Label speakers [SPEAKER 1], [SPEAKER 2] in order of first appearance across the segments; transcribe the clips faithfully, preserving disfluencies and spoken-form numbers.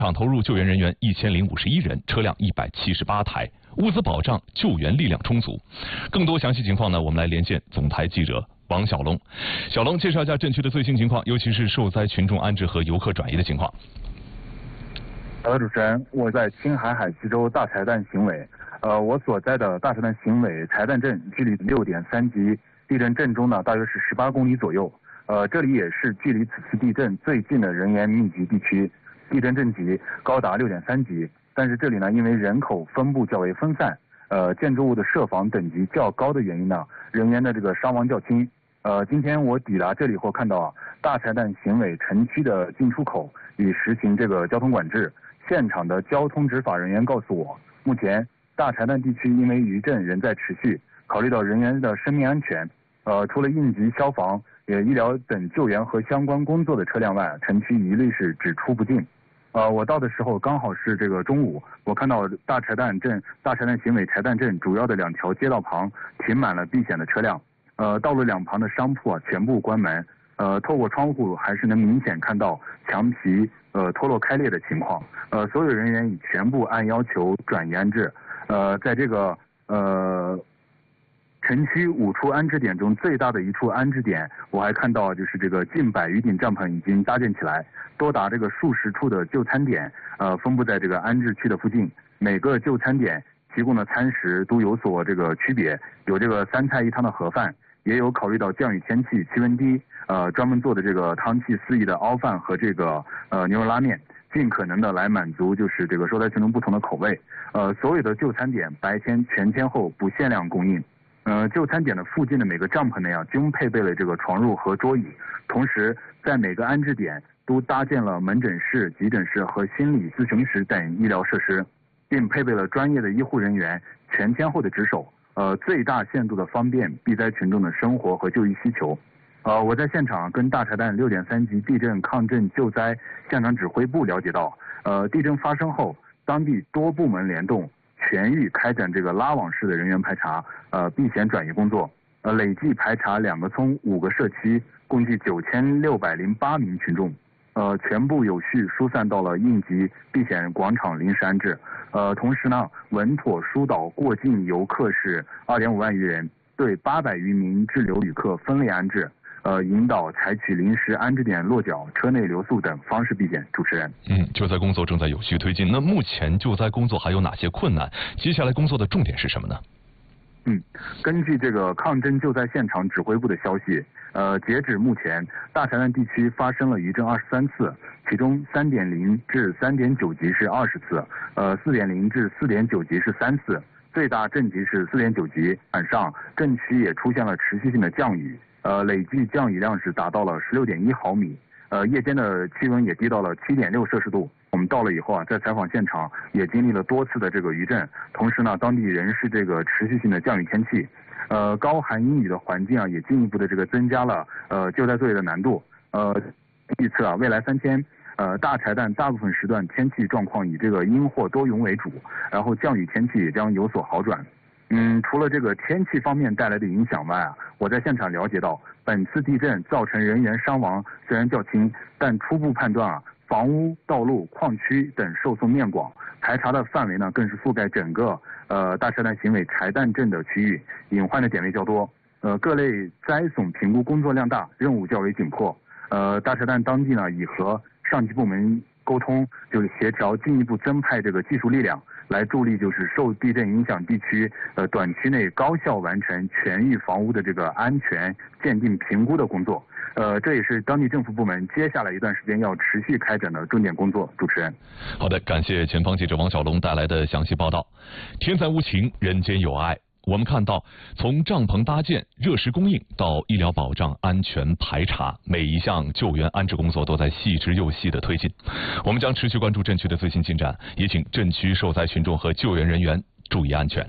[SPEAKER 1] 场投入救援人员一千零五十一人，车辆一百七十八台，物资保障、救援力量充足。更多详细情况呢，我们来连线总台记者王小龙。小龙，介绍一下镇区的最新情况，尤其是受灾群众安置和游客转移的情况。
[SPEAKER 2] 好的，主持人，我在青海海西州大柴旦行委，呃，我所在的大柴旦行委柴旦镇距离六点三级地震震中呢，大约是十八公里左右。呃，这里也是距离此次地震最近的人员密集地区。地震震级高达六点三级，但是这里呢，因为人口分布较为分散，呃，建筑物的设防等级较高的原因呢，人员的这个伤亡较轻。呃，今天我抵达这里后看到啊，大柴旦行委城区的进出口已实行这个交通管制。现场的交通执法人员告诉我，目前大柴旦地区因为余震仍在持续，考虑到人员的生命安全，呃，除了应急消防、也医疗等救援和相关工作的车辆外，城区一律是只出不进。呃，我到的时候刚好是这个中午，我看到大柴旦镇大柴旦行委柴旦镇主要的两条街道旁停满了避险的车辆，呃，道路两旁的商铺啊全部关门，呃，透过窗户还是能明显看到墙皮呃脱落开裂的情况，呃，所有人员已全部按要求转移安置，呃，在这个呃。城区五处安置点中最大的一处安置点，我还看到就是这个近百余顶帐篷已经搭建起来，多达这个数十处的就餐点，呃，分布在这个安置区的附近。每个就餐点提供的餐食都有所这个区别，有这个三菜一汤的盒饭，也有考虑到降雨天气、气温低，呃，专门做的这个汤气四溢的熬饭和这个呃牛肉拉面，尽可能的来满足就是这个受灾群众不同的口味。呃，所有的就餐点白天全天候不限量供应。呃，就餐点的附近的每个帐篷内啊，均配备了这个床褥和桌椅，同时在每个安置点都搭建了门诊室、急诊室和心理咨询室等医疗设施，并配备了专业的医护人员全天候的值守，呃，最大限度的方便避灾群众的生活和就医需求。呃，我在现场跟大柴旦六点三级地震抗震救灾现场指挥部了解到，呃，地震发生后，当地多部门联动。全域开展这个拉网式的人员排查，呃，避险转移工作，呃，累计排查两个村、五个社区，共计九千六百零八名群众，呃，全部有序疏散到了应急避险广场临时安置，呃，同时呢，稳妥疏导过境游客是二点五万余人，对八百余名滞留旅客分类安置。呃，引导采取临时安置点落脚、车内留宿等方式避险。主持人，
[SPEAKER 1] 嗯，救灾工作正在有序推进。那目前救灾工作还有哪些困难？接下来工作的重点是什么呢？
[SPEAKER 2] 嗯，根据这个抗震救灾现场指挥部的消息，呃，截止目前，大柴旦地区发生了余震二十三次，其中三点零至三点九级是二十次，呃，四点零至四点九级是三次，最大震级是四点九级。晚上，震区也出现了持续性的降雨。呃，累计降雨量是达到了十六点一毫米，呃，夜间的气温也低到了七点六摄氏度。我们到了以后啊，在采访现场也经历了多次的这个余震，同时呢，当地仍是这个持续性的降雨天气，呃，高寒阴雨的环境啊，也进一步的这个增加了呃救灾作业的难度。呃，预测啊，未来三天，呃，大柴旦大部分时段天气状况以这个阴或多云为主，然后降雨天气也将有所好转。嗯，除了这个天气方面带来的影响外啊，我在现场了解到，本次地震造成人员伤亡虽然较轻，但初步判断啊，房屋、道路、矿区等受损面广，排查的范围呢更是覆盖整个呃大柴旦行委柴旦镇的区域，隐患的点位较多，呃各类灾损评估工作量大，任务较为紧迫。呃，大柴旦当地呢已和上级部门沟通，就是协调进一步增派这个技术力量。来助力就是受地震影响地区，呃，短期内高效完成全域房屋的这个安全鉴定评估的工作，呃，这也是当地政府部门接下来一段时间要持续开展的重点工作。主持人，
[SPEAKER 1] 好的，感谢前方记者王小龙带来的详细报道。天灾无情，人间有爱。我们看到，从帐篷搭建、热食供应到医疗保障、安全排查，每一项救援安置工作都在细致又细的推进。我们将持续关注震区的最新进展，也请震区受灾群众和救援人员注意安全。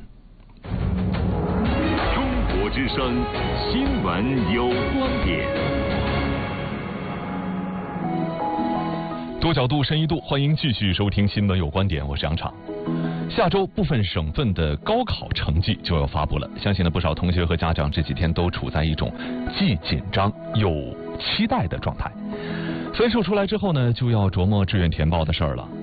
[SPEAKER 3] 中国之声新闻有观点，
[SPEAKER 1] 多角度、深一度，欢迎继续收听新闻有观点，我是杨畅。下周部分省份的高考成绩就要发布了，相信呢不少同学和家长这几天都处在一种既紧张又期待的状态。分数出来之后呢，就要琢磨志愿填报的事儿了。